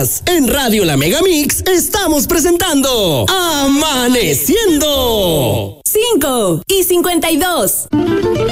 días. En Radio La Megamix estamos presentando Amaneciendo. 5:52.